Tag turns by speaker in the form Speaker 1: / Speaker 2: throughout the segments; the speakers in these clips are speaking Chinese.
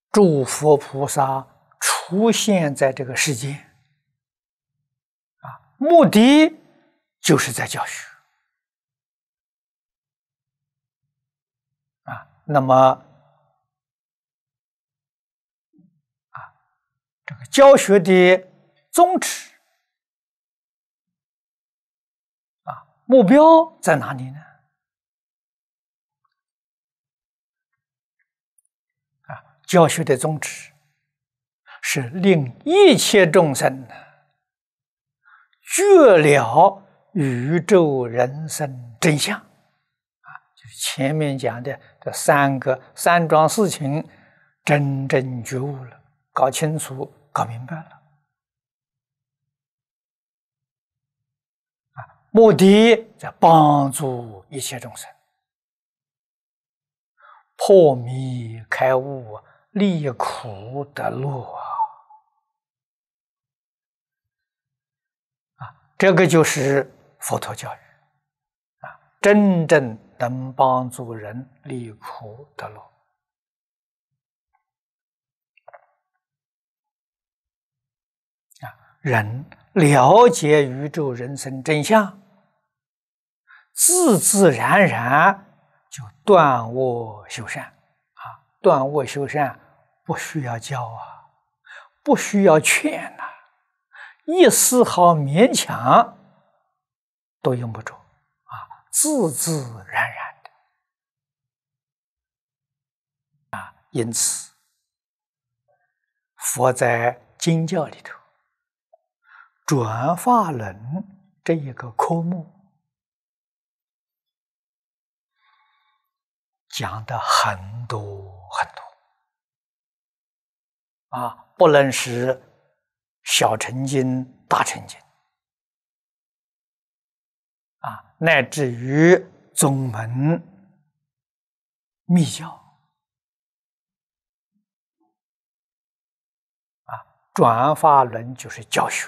Speaker 1: 诸佛菩萨出现在这个世间，目的就是在教学。那么这个教学的宗旨目标在哪里呢？教学的宗旨是令一切众生觉了宇宙人生真相就是前面讲的这三桩事情，真正觉悟了，搞清楚，搞明白了。目的在帮助一切众生破迷开悟，离苦得乐这个就是佛陀教育真正能帮助人离苦得乐。人了解宇宙人生真相，自自然然就断恶修善断恶修善不需要教不需要劝一丝毫勉强都用不着自自然然的因此佛在经教里头转化论这一个科目讲的很多很多不论是小乘经、大乘经乃至于宗门密教转化论就是教学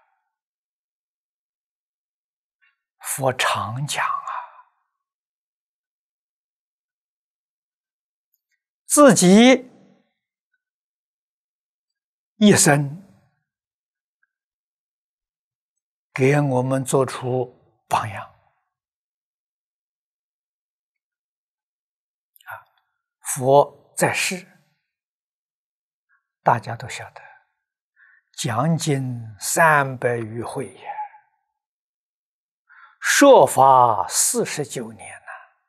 Speaker 1: 佛常讲自己一生给我们做出榜样佛在世大家都晓得将近300余会说法49年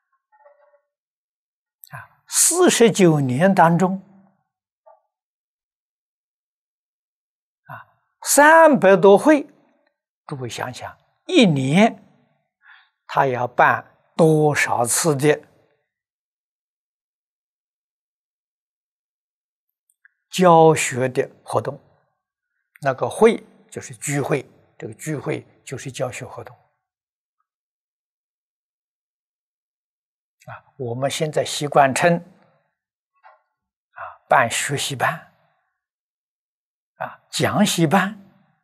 Speaker 1: 49年当中300多会，诸位想想一年他要办多少次的教学的活动，那个会就是聚会，这个聚会就是教学活动我们现在习惯称办学习班讲习班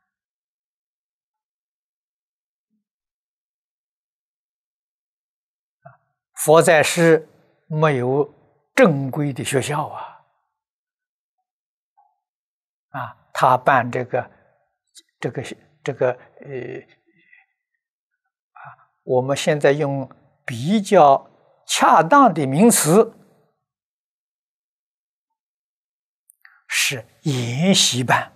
Speaker 1: 佛在世没有正规的学校他办我们现在用比较恰当的名词是研习班